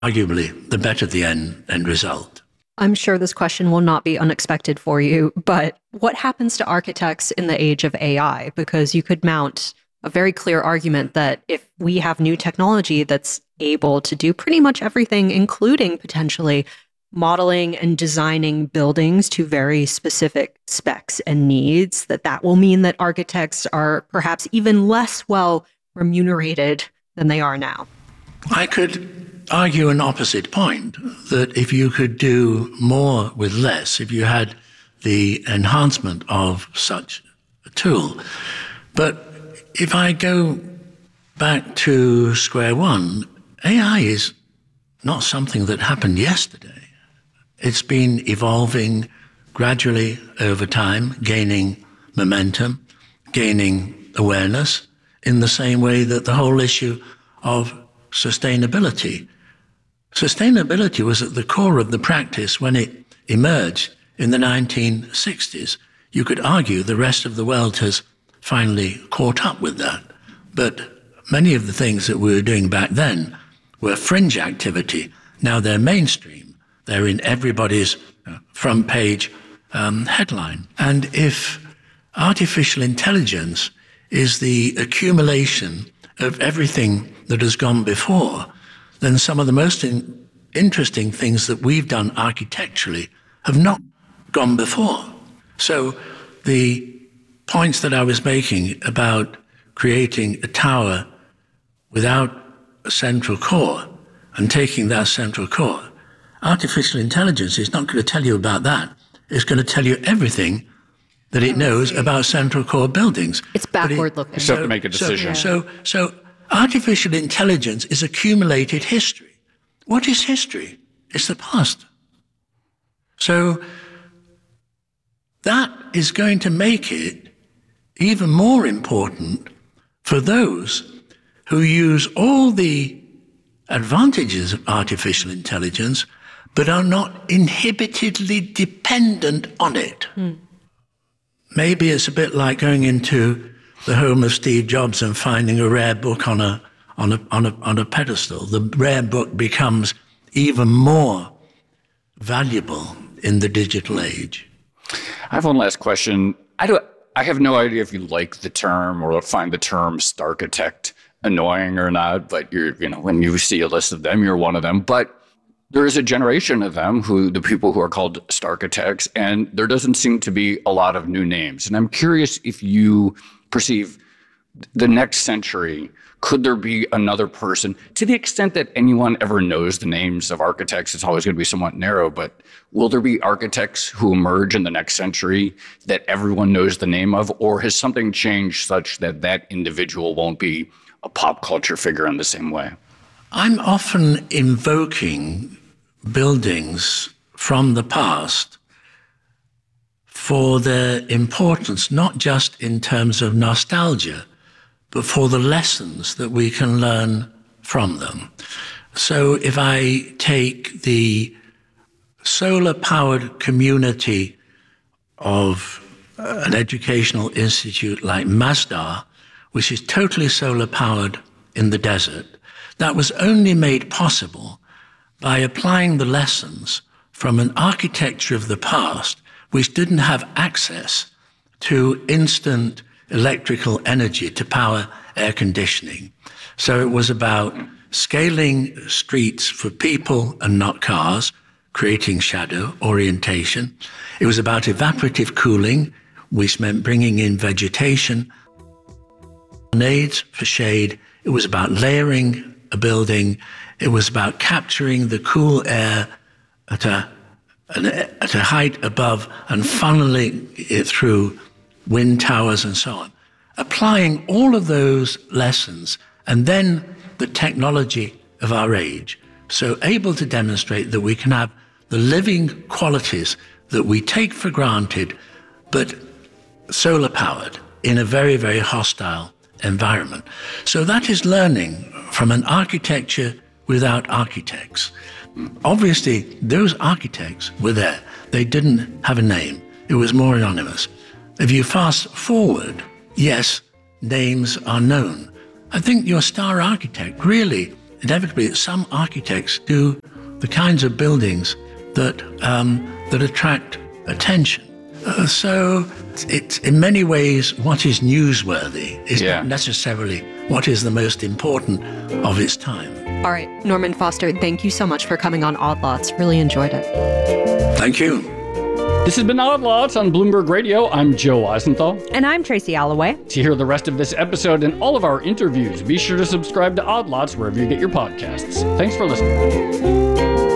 arguably the better the end result. I'm sure this question will not be unexpected for you, but what happens to architects in the age of AI? Because you could mount a very clear argument that if we have new technology that's able to do pretty much everything, including potentially modeling and designing buildings to very specific specs and needs, that will mean that architects are perhaps even less well remunerated than they are now. I could argue an opposite point, that if you could do more with less, if you had the enhancement of such a tool. But if I go back to square one, AI is not something that happened yesterday. It's been evolving gradually over time, gaining momentum, gaining awareness, in the same way that the whole issue of sustainability was at the core of the practice when it emerged in the 1960s. You could argue the rest of the world has finally caught up with that. But many of the things that we were doing back then were fringe activity. Now they're mainstream. They're in everybody's front page headline. And if artificial intelligence is the accumulation of everything that has gone before, then some of the most interesting things that we've done architecturally have not gone before. So the points that I was making about creating a tower without a central core and taking that central core, artificial intelligence is not going to tell you about that. It's going to tell you everything that it knows about central core buildings. It's backward looking. You have to make a decision. So artificial intelligence is accumulated history. What is history? It's the past. So that is going to make it even more important for those who use all the advantages of artificial intelligence, but are not inhibitedly dependent on it. Maybe it's a bit like going into the home of Steve Jobs and finding a rare book on a pedestal. The rare book becomes even more valuable in the digital age. I have one last question. I have no idea if you like the term or find the term Starchitect annoying or not, but when you see a list of them, you're one of them. But there is a generation of them, the people who are called Starchitects, and there doesn't seem to be a lot of new names. And I'm curious if you perceive the next century, could there be another person? To the extent that anyone ever knows the names of architects, it's always going to be somewhat narrow, but will there be architects who emerge in the next century that everyone knows the name of, or has something changed such that that individual won't be a pop culture figure in the same way? I'm often invoking buildings from the past for their importance, not just in terms of nostalgia, but for the lessons that we can learn from them. So if I take the solar-powered community of an educational institute like Masdar, which is totally solar-powered in the desert, that was only made possible by applying the lessons from an architecture of the past which didn't have access to instant electrical energy to power air conditioning. So it was about scaling streets for people and not cars, creating shadow, orientation. It was about evaporative cooling, which meant bringing in vegetation, nades for shade. It was about layering a building. It was about capturing the cool air at a height above and funneling it through wind towers and so on. Applying all of those lessons and then the technology of our age. So able to demonstrate that we can have the living qualities that we take for granted, but solar powered in a very, very hostile environment. So that is learning from an architecture without architects. Obviously, those architects were there. They didn't have a name. It was more anonymous. If you fast forward, yes, names are known. I think your star architect really inevitably some architects do the kinds of buildings that that attract attention. So it's in many ways what is newsworthy is not necessarily what is the most important of its time. All right, Norman Foster, thank you so much for coming on Odd Lots. Really enjoyed it. Thank you. This has been Odd Lots on Bloomberg Radio. I'm Joe Eisenthal. And I'm Tracy Alloway. To hear the rest of this episode and all of our interviews, be sure to subscribe to Odd Lots wherever you get your podcasts. Thanks for listening.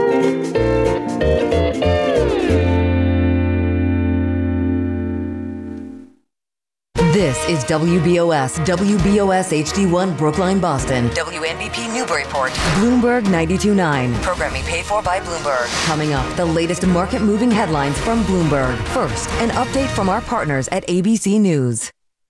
This is WBOS HD1 Brookline, Boston. WNBP Newburyport. Bloomberg 92.9. Programming paid for by Bloomberg. Coming up, the latest market-moving headlines from Bloomberg. First, an update from our partners at ABC News.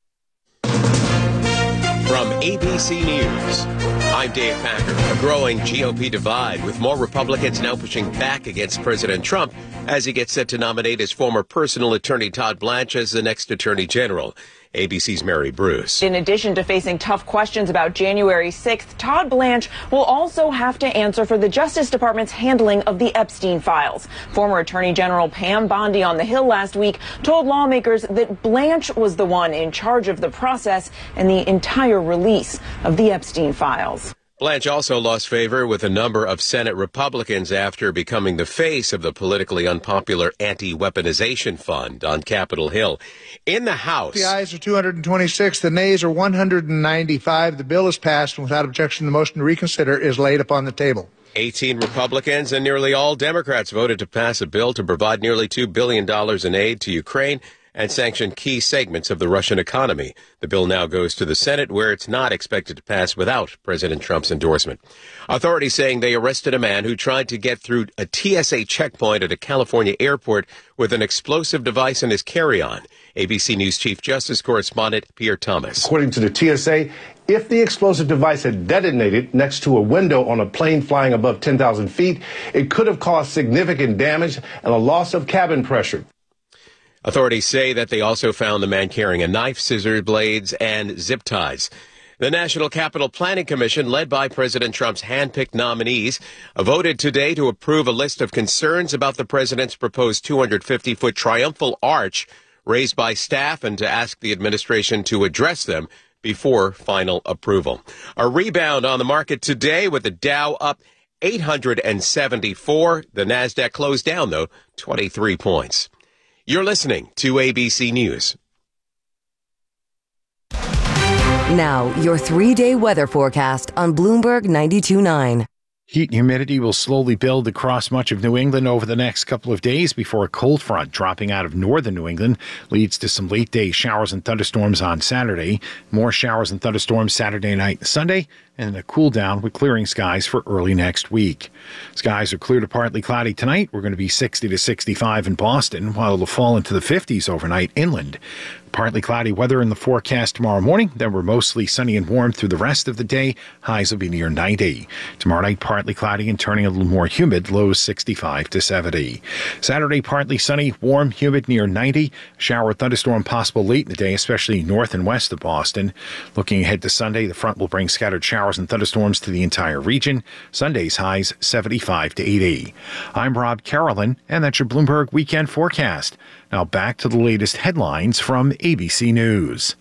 From ABC News, I'm Dave Packer. A growing GOP divide with more Republicans now pushing back against President Trump as he gets set to nominate his former personal attorney Todd Blanche as the next attorney general. ABC's Mary Bruce. In addition to facing tough questions about January 6th, Todd Blanche will also have to answer for the Justice Department's handling of the Epstein files. Former Attorney General Pam Bondi on the Hill last week told lawmakers that Blanche was the one in charge of the process and the entire release of the Epstein files. Blanche also lost favor with a number of Senate Republicans after becoming the face of the politically unpopular anti-weaponization fund on Capitol Hill. In the House, the ayes are 226, the nays are 195. The bill is passed, and without objection, the motion to reconsider is laid upon the table. 18 Republicans and nearly all Democrats voted to pass a bill to provide nearly $2 billion in aid to Ukraine and sanction key segments of the Russian economy. The bill now goes to the Senate, where it's not expected to pass without President Trump's endorsement. Authorities saying they arrested a man who tried to get through a TSA checkpoint at a California airport with an explosive device in his carry-on. ABC News Chief Justice Correspondent Pierre Thomas. According to the TSA, if the explosive device had detonated next to a window on a plane flying above 10,000 feet, it could have caused significant damage and a loss of cabin pressure. Authorities say that they also found the man carrying a knife, scissors, blades, and zip ties. The National Capital Planning Commission, led by President Trump's hand-picked nominees, voted today to approve a list of concerns about the president's proposed 250-foot triumphal arch raised by staff and to ask the administration to address them before final approval. A rebound on the market today with the Dow up 874. The Nasdaq closed down, though, 23 points. You're listening to ABC News. Now, your 3-day weather forecast on Bloomberg 92.9. Heat and humidity will slowly build across much of New England over the next couple of days before a cold front dropping out of northern New England leads to some late-day showers and thunderstorms on Saturday. More showers and thunderstorms Saturday night and Sunday, and a cool down with clearing skies for early next week. Skies are clear to partly cloudy tonight. We're going to be 60 to 65 in Boston, while it'll fall into the 50s overnight inland. Partly cloudy weather in the forecast tomorrow morning. Then we're mostly sunny and warm through the rest of the day. Highs will be near 90. Tomorrow night, partly cloudy and turning a little more humid. Lows 65 to 70. Saturday, partly sunny, warm, humid near 90. Shower thunderstorm possible late in the day, especially north and west of Boston. Looking ahead to Sunday, the front will bring scattered showers and thunderstorms to the entire region. Sunday's highs 75 to 80. I'm Rob Carolyn, and that's your Bloomberg Weekend Forecast. Now back to the latest headlines from ABC News.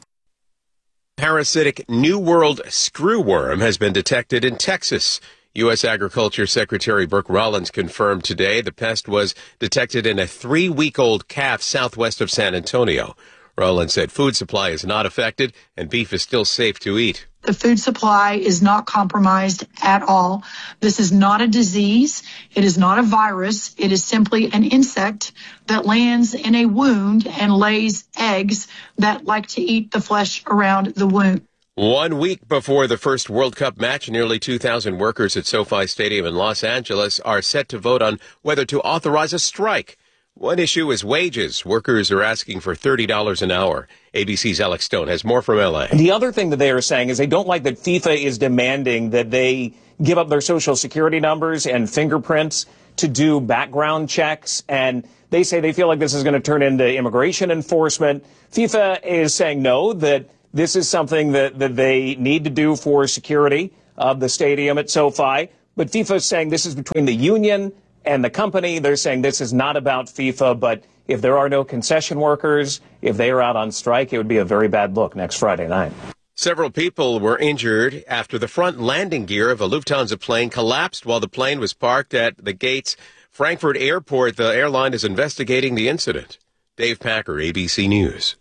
Parasitic New World screwworm has been detected in Texas. U.S. Agriculture Secretary Brooke Rollins confirmed today the pest was detected in a 3-week-old calf southwest of San Antonio. Rollins said food supply is not affected and beef is still safe to eat. The food supply is not compromised at all. This is not a disease. It is not a virus. It is simply an insect that lands in a wound and lays eggs that like to eat the flesh around the wound. 1 week before the first World Cup match, nearly 2,000 workers at SoFi Stadium in Los Angeles are set to vote on whether to authorize a strike. One issue is wages. Workers are asking for $30 an hour. ABC's Alex Stone has more from L.A. The other thing that they are saying is they don't like that FIFA is demanding that they give up their social security numbers and fingerprints to do background checks. And they say they feel like this is going to turn into immigration enforcement. FIFA is saying no, that this is something that they need to do for security. of the stadium at SoFi. But FIFA is saying this is between the union and the company. They're saying this is not about FIFA, but if there are no concession workers, if they are out on strike, it would be a very bad look next Friday night. Several people were injured after the front landing gear of a Lufthansa plane collapsed while the plane was parked at the gate's Frankfurt Airport. The airline is investigating the incident. Dave Packer, ABC News.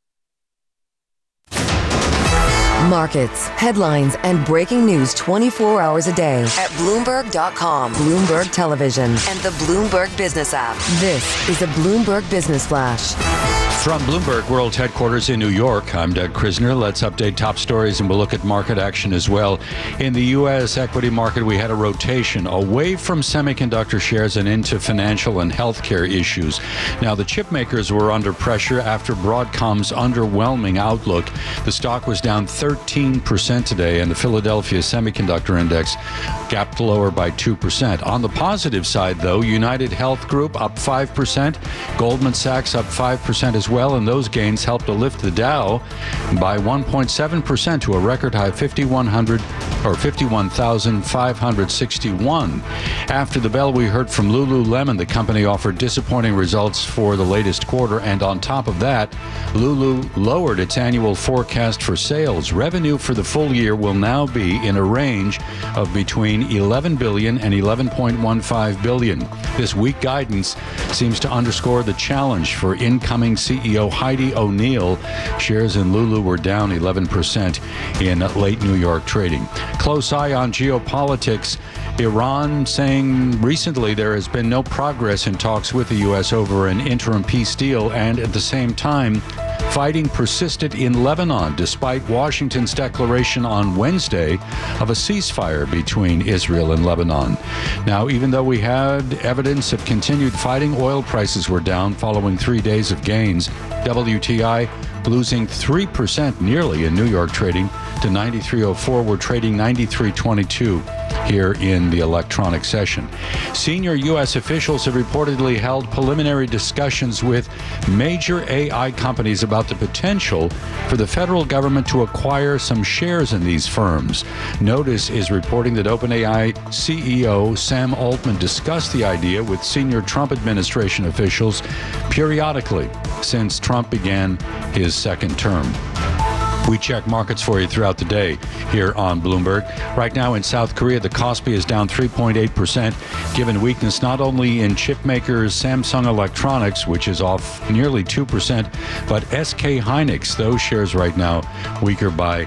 Markets, headlines, and breaking news 24 hours a day at Bloomberg.com, Bloomberg Television, and the Bloomberg Business app. This is a Bloomberg Business Flash. From Bloomberg World Headquarters in New York, I'm Doug Krisner. Let's update top stories and we'll look at market action as well. In the U.S. equity market, we had a rotation away from semiconductor shares and into financial and healthcare issues. Now, the chip makers were under pressure after Broadcom's underwhelming outlook. The stock was down 13% today, and the Philadelphia Semiconductor Index gapped lower by 2%. On the positive side, though, United Health Group up 5%, Goldman Sachs up 5% as well, and those gains helped to lift the Dow by 1.7% to a record high 51,561. After the bell, we heard from Lululemon. The company offered disappointing results for the latest quarter, and on top of that, Lulu lowered its annual forecast for sales. Revenue for the full year will now be in a range of between $11 billion and $11.15 billion. This weak guidance seems to underscore the challenge for incoming CEO Heidi O'Neill. Shares in Lulu were down 11% in late New York trading. Close eye on geopolitics. Iran saying recently there has been no progress in talks with the U.S. over an interim peace deal, and at the same time, fighting persisted in Lebanon despite Washington's declaration on Wednesday of a ceasefire between Israel and Lebanon. Now, even though we had evidence of continued fighting, oil prices were down following 3 days of gains. WTI losing 3% nearly in New York trading to 93.04. We're trading 93.22 here in the electronic session. Senior U.S. officials have reportedly held preliminary discussions with major AI companies about the potential for the federal government to acquire some shares in these firms. Notice is reporting that OpenAI CEO Sam Altman discussed the idea with senior Trump administration officials periodically since Trump began his second term. We check markets for you throughout the day here on Bloomberg. Right now in South Korea, the Kospi is down 3.8%, given weakness not only in chip makers Samsung Electronics, which is off nearly 2%, but SK Hynix, those shares right now weaker by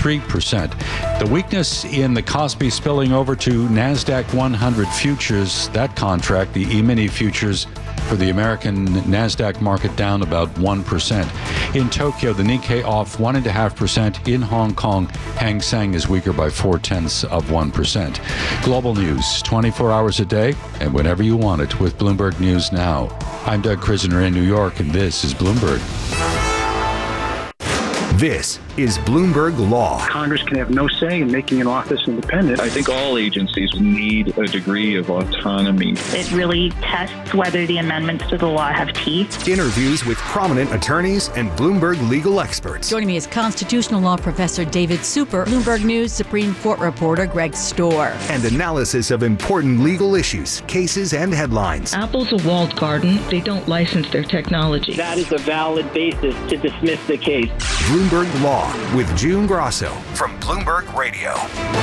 3%. The weakness in the Kospi spilling over to NASDAQ 100 futures, that contract, the E-mini futures, for the American NASDAQ market down about 1%. In Tokyo, the Nikkei off 1.5%. In Hong Kong, Hang Seng is weaker by 0.4%. Global news, 24 hours a day and whenever you want it with Bloomberg News Now. I'm Doug Krisner in New York, and this is Bloomberg. This is Bloomberg Law. Congress can have no say in making an office independent. I think all agencies need a degree of autonomy. It really tests whether the amendments to the law have teeth. Interviews with prominent attorneys and Bloomberg legal experts. Joining me is constitutional law professor David Super, Bloomberg News Supreme Court reporter Greg Storr. And analysis of important legal issues, cases, and headlines. Apple's a walled garden. They don't license their technology. That is a valid basis to dismiss the case. Bloomberg Law with June Grosso from Bloomberg Radio.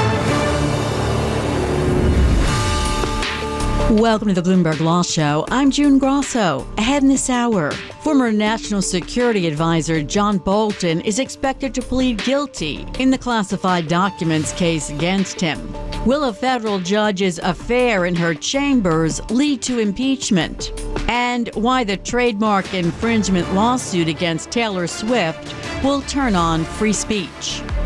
Welcome to the Bloomberg Law Show. I'm June Grosso. Ahead in this hour, former National Security Advisor John Bolton is expected to plead guilty in the classified documents case against him. Will a federal judge's affair in her chambers lead to impeachment? And why the trademark infringement lawsuit against Taylor Swift will turn on free speech.